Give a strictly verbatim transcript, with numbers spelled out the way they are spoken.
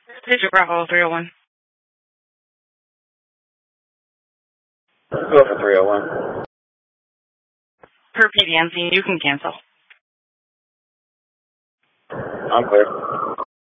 Digit Bravo three oh one. Go for three oh one. Per P D N C, you can cancel. I'm clear.